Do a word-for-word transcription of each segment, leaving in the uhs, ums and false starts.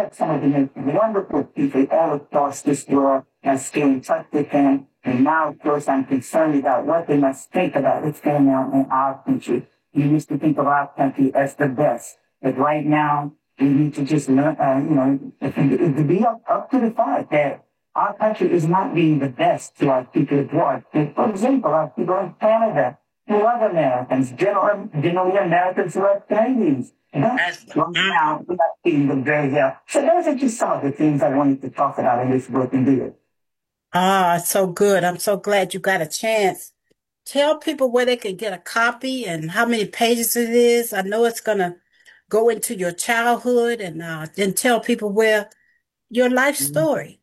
met some of the most wonderful people all across this world and stay in touch with them. And now, of course, I'm concerned about what they must think about what's going on in our country. We used to think of our country as the best. But right now, we need to just learn, uh, you know, to be up, up to the fact that our country is not being the best to our people abroad. For example, our people in Canada, who are Americans, generally, generally Americans who are Canadians. That's right now, we're not seeing them very well. So those are just some of the things I wanted to talk about in this book and do. Ah, so good. I'm so glad you got a chance. Tell people where they can get a copy and how many pages it is. I know it's going to go into your childhood and uh, then tell people where your life story.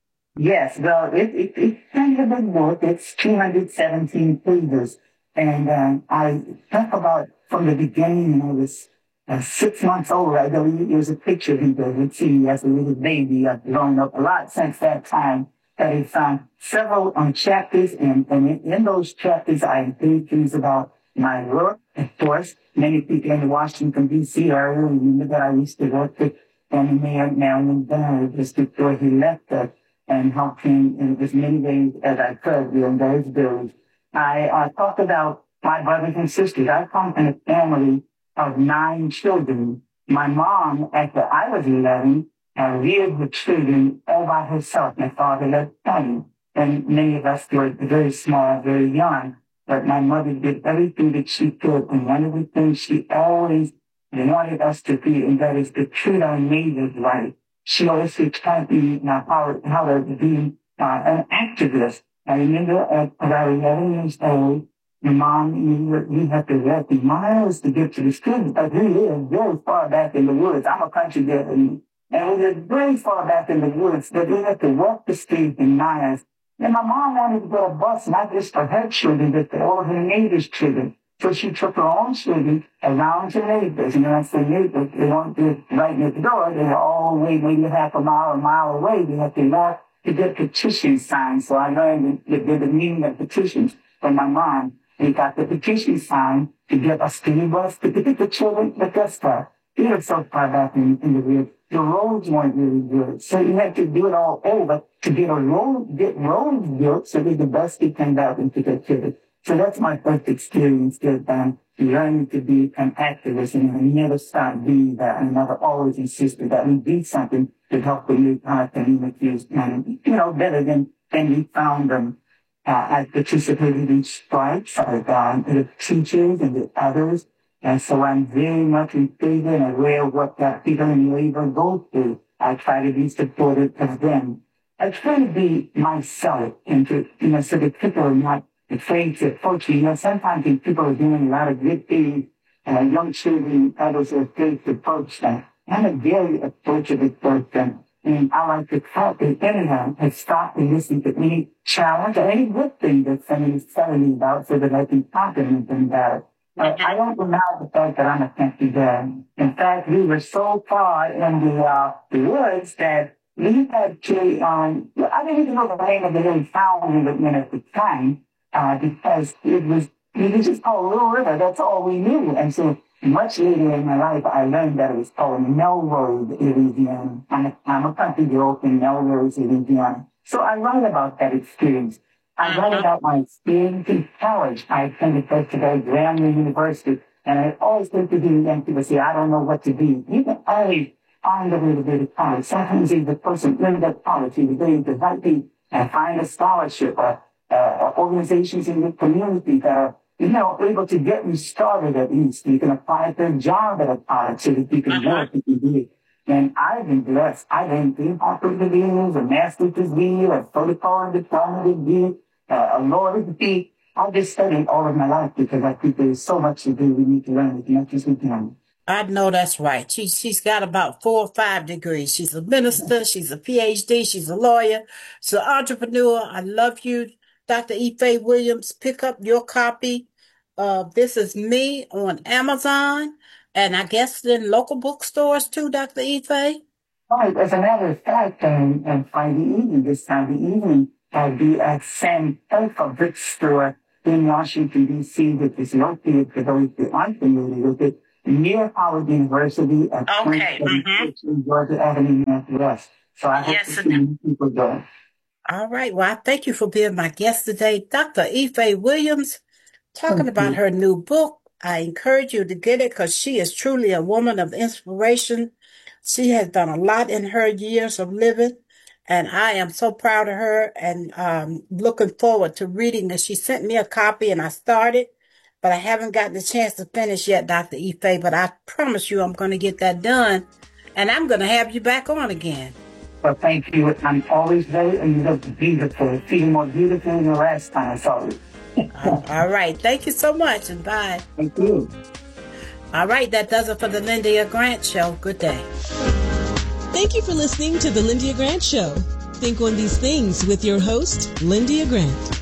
Yes, well, it, it, it's kind of a big book. It's two hundred seventeen pages. And um, I talk about from the beginning when I was uh, six months old. I believe there's a picture he does. You see as a little baby. I've grown up a lot since that time. That I found several um, chapters, and, and in, in those chapters, I include things about my work. Of course, many people in the Washington, D C area remember that I used to work with former Mayor Marilyn Bennett just before he left us and helped him in as many ways as I could during those days. I uh, talked about my brothers and sisters. I come from a family of nine children. My mom, after I was eleven, uh, reared the children all by herself. My father left twenty, and many of us were very small, very young. But my mother did everything that she could, and one of the things she always wanted us to be, and that is to treat our neighbors right. She also taught me now how, how to be uh, an activist. I remember at about eleven years old, my mom, you, you have to walk miles to get to the school because we live very far back in the woods. I'm a country girl, and, and we live very far back in the woods, but we have to walk the streets in miles. And my mom wanted to get a bus, not just for her children, but for all her neighbors' children. So she took her own children around to neighbors. And when I say neighbors, they weren't just right next door. They were all way, maybe half a mile, a mile away. They had to walk to get petition signs. So I learned the, the, the meaning of petitions from my mom. We got the petition sign to get a school bus to get the children, but guess what? We were so far back in, in the woods. The roads weren't really good. So you had to do it all over to get a road, get roads built so that the bus could come back into the children. So that's my first experience with um, learning to be an activist, and I never stopped being that. I never always insisted that we do something to help the new uh, communities, and you know, better than than we found them. Uh, I participated in strikes with um, the teachers and the others, and so I'm very much in favor and aware of what that people in labor go through. I try to be supportive of them. I try to be myself, and to you know, so that people are not afraid to approach me. You know, sometimes when people are doing a lot of good things, and young children, others are afraid to approach them. I'm a very approachable person, and I like to talk to anyone and stop and listen to any challenge or any good thing that somebody is telling me about so that I can talk to them about it. But I don't deny the fact that I'm a country girl. In fact, we were so far in the, uh, the woods that we had to, um, I didn't even know the name of the little town we were in at the time. Uh, because it was, it was just called Little River. That's all we knew. And so much later in my life, I learned that it was called Melrose, Louisiana. I'm a, I'm a country girl in Melrose, Louisiana. So I write about that experience. I write about my experience in college. I attended first today, Grambling University, and I always think to do young people say, I don't know what to do. You can always find a way to go to college. Sometimes if the person in that college is going to help you and find a scholarship or Uh, organizations in the community that are, you know, able to get you started at least. You can apply for a job at a college so that you can work if you do it. And I've been blessed. I didn't do doctorate degrees, a master's degree, a protocol diploma degree, uh, a law degree. I've just studied all of my life because I think there's so much to do. We need to learn as much as we can. I know that's right. She, she's got about four or five degrees. She's a minister. She's a P H D. She's a lawyer. She's an entrepreneur. I love you, Doctor Ife Williams. Pick up your copy. Uh, this is me on Amazon, and I guess in local bookstores too, Doctor Ife. Right. As a matter of fact, um, on Friday evening, this Friday evening, I'll be at San Alpha Bookstore in Washington, D C, which is located, for those who aren't familiar with it, near Howard University at Okay. Mm-hmm. Georgia Avenue, Northwest. So I hope Yes, to see people go. all right. Well, I thank you for being my guest today, Doctor Ife Williams, talking Thank about you. her new book. I encourage you to get it because she is truly a woman of inspiration. She has done a lot in her years of living, and I am so proud of her and um, looking forward to reading it. She sent me a copy and I started, but I haven't gotten the chance to finish yet, Doctor Ife, but I promise you I'm going to get that done, and I'm going to have you back on again. Well, thank you. I'm always there, and you look beautiful. Feeling more beautiful than the last time I saw you. All right. Thank you so much, and bye. Thank you. All right. That does it for the Lyndia Grant Show. Good day. Thank you for listening to the Lyndia Grant Show. Think on these things with your host, Lyndia Grant.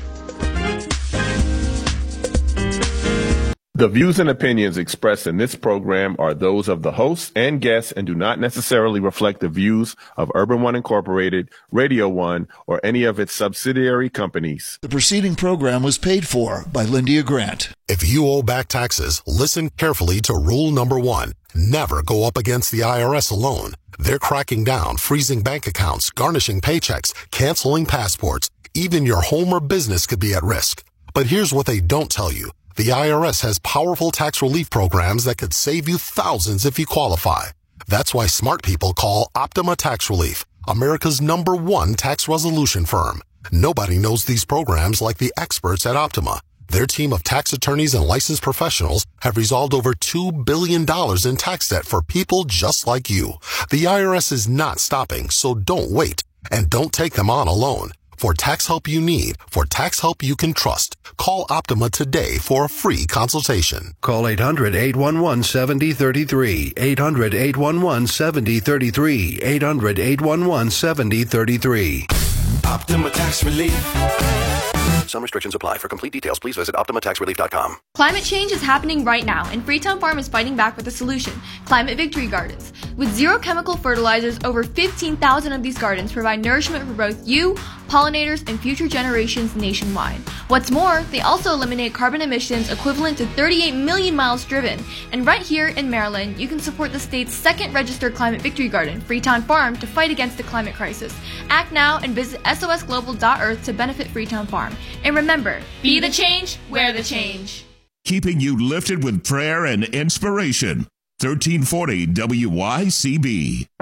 The views and opinions expressed in this program are those of the hosts and guests and do not necessarily reflect the views of Urban One Incorporated, Radio One, or any of its subsidiary companies. The preceding program was paid for by Lyndia Grant. If you owe back taxes, listen carefully to rule number one. Never go up against the I R S alone. They're cracking down, freezing bank accounts, garnishing paychecks, canceling passports. Even your home or business could be at risk. But here's what they don't tell you. The I R S has powerful tax relief programs that could save you thousands if you qualify. That's why smart people call Optima Tax Relief, America's number one tax resolution firm. Nobody knows these programs like the experts at Optima. Their team of tax attorneys and licensed professionals have resolved over two billion dollars in tax debt for people just like you. The I R S is not stopping, so don't wait. And don't take them on alone. For tax help you need, for tax help you can trust, call Optima today for a free consultation. Call eight hundred, eight one one, seven zero three three, eight hundred, eight one one, seven zero three three, eight hundred, eight one one, seven zero three three. Optima Tax Relief. Some restrictions apply. For complete details, please visit optima tax relief dot com. Climate change is happening right now, and Freetown Farm is fighting back with a solution, Climate Victory Gardens. With zero chemical fertilizers, over fifteen thousand of these gardens provide nourishment for both you, pollinators, and future generations nationwide. What's more, they also eliminate carbon emissions equivalent to thirty-eight million miles driven. And right here in Maryland, you can support the state's second registered Climate Victory Garden, Freetown Farm, to fight against the climate crisis. Act now and visit S O S global dot earth to benefit Freetown Farm. And remember, be the change, wear the change. Keeping you lifted with prayer and inspiration. thirteen forty W Y C B.